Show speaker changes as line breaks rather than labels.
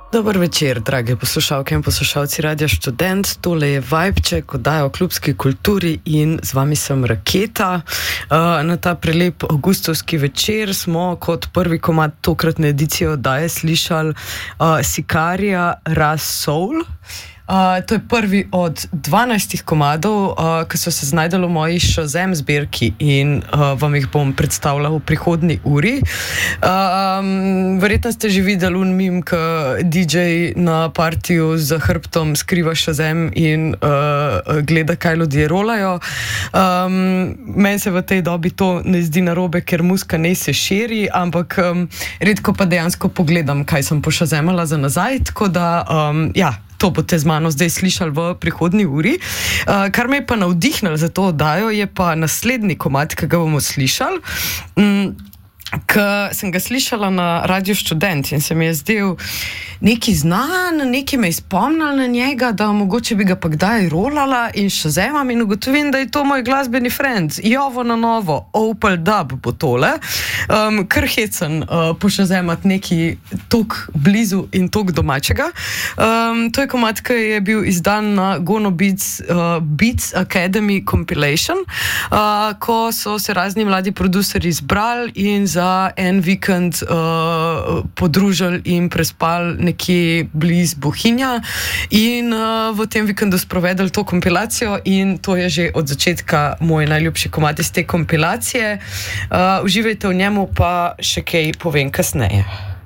Dober večer, drage poslušalke in poslušalci Radia Študent. Tole je Vibček, oddaja o klubski kulturi in z vami sem Raketa. Na ta prelep avgustovski večer smo kot prvi komad tokratne edicije oddaje slišali Sicaria Ras Soul. To je prvi od 12 komadov, ki so se znajdali v moji Shazam zbirki in vam jih bom predstavljal v prihodnji uri. Verjetno ste že videli mim, ko DJ na partiju za hrbtom skriva Shazam in gleda, kaj ljudje rolajo. Meni se v tej dobi to ne zdi narobe, ker muska ne se širi, ampak redko pa dejansko pogledam, kaj sem pošazemala za nazaj, tako da to boste z mano zdaj slišali v prihodnji uri. Kar me je pa navdihnilo za to oddajo, je pa naslednji komad, ki ga bomo slišali. Ko sem ga slišala na Radio Študent in se mi je zdel neki znan, neki me je spomnil na njega, da mogoče bi ga pa kdaj rolala in shazemam in ugotovim, da je to moj glasbeni friend. Jovo na novo, Opel Dub bo tole. Kar hecen pošazemat neki tok blizu in tok domačega. To je komad, ki je bil izdan na Gono Beats Academy Compilation, ko so se razni mladi producerji zbrali in za en vikend podružili in prespali nekje bliz Bohinja in v tem vikendu sprovedali to kompilacijo in to je že od začetka moj najljubši komad iz te kompilacije. Uživajte v njemu, pa še kaj povem kasneje.